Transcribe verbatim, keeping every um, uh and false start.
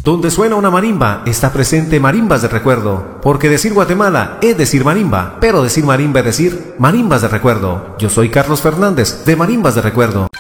Donde suena una marimba, está presente Marimbas de Recuerdo. Porque decir Guatemala es decir marimba, pero decir marimba es decir marimbas de recuerdo. Yo soy Carlos Fernández, de Marimbas de Recuerdo.